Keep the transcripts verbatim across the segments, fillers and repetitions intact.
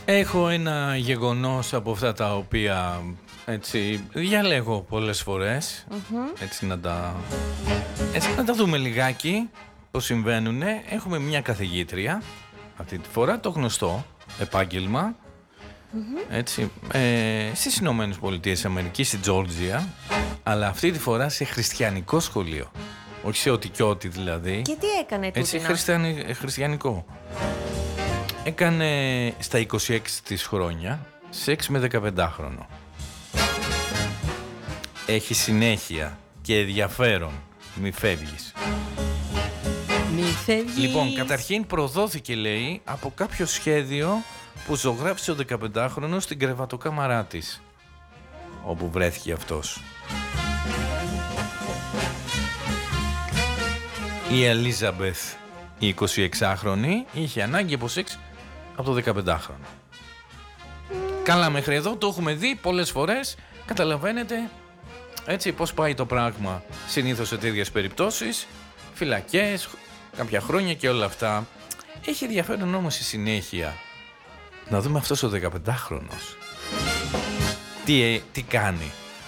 Έχω ένα γεγονός από αυτά τα οποία έτσι διαλέγω πολλές φορές. Mm-hmm. Έτσι, να τα, έτσι να τα δούμε λιγάκι πώς συμβαίνουνε. Έχουμε μια καθηγήτρια, αυτή τη φορά το γνωστό επάγγελμα, mm-hmm. έτσι, ε, στις Ηνωμένες Πολιτείες Αμερικής, στη Τζόρτζια, αλλά αυτή τη φορά σε χριστιανικό σχολείο. Όχι σε ό,τι και ό,τι δηλαδή. Και τι έκανε τούτη? Έτσι χριστιανι, χριστιανικό. Έκανε στα είκοσι έξι της χρόνια σεξ με δεκαπεντάχρονο. Έχει συνέχεια και ενδιαφέρον. Μη φεύγεις. Μη φεύγεις. Λοιπόν, καταρχήν προδόθηκε, λέει, από κάποιο σχέδιο που ζωγράφησε ο δεκαπεντάχρονος στην κρεβατοκάμαρά της, όπου βρέθηκε αυτός. Η Ελίζαμπεθ, η εικοσιεξάχρονη, είχε ανάγκη από σεξ από το δεκαπεντάχρονο. Mm. Καλά, μέχρι εδώ το έχουμε δει πολλές φορές. Καταλαβαίνετε έτσι πώς πάει το πράγμα συνήθως σε τέτοιες περιπτώσεις. Φυλακές, κάποια χρόνια και όλα αυτά. Έχει ενδιαφέρον όμως η συνέχεια να δούμε αυτός ο δεκαπεντάχρονος τι, τι κάνει.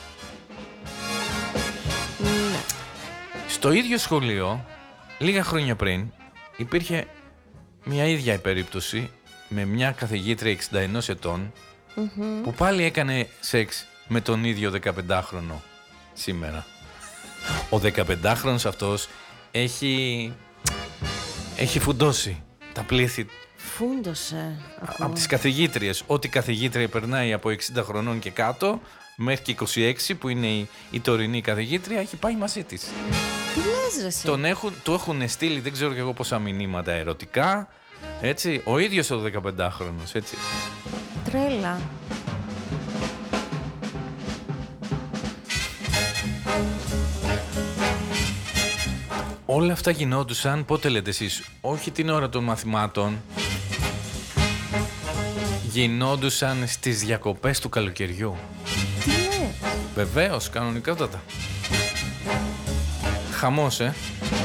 Mm. Στο ίδιο σχολείο, λίγα χρόνια πριν, υπήρχε μια ίδια περίπτωση με μια καθηγήτρια εξήντα ένα ετών, mm-hmm. που πάλι έκανε σεξ με τον ίδιο δεκαπεντάχρονο σήμερα. Ο δεκαπεντάχρονος αυτός έχει, έχει φουντώσει τα πλήθη. Φούντωσε. Από τις καθηγήτριες. Ό,τι καθηγήτρια περνάει από εξήντα χρονών και κάτω, μέχρι και είκοσι έξι που είναι η, η τωρινή καθηγήτρια, έχει πάει μαζί της. Τι λες ρε εσύ? Τον έχουν, του έχουν στείλει δεν ξέρω και εγώ πόσα μηνύματα ερωτικά. Έτσι, ο ίδιος ο δεκαπεντάχρονος, έτσι. Τρέλα. Όλα αυτά γινόντουσαν, πότε λέτε εσείς, όχι την ώρα των μαθημάτων. Γινόντουσαν στις διακοπές του καλοκαιριού. Τι λες? Βεβαίως, κανονικότατα. Χαμός, ε.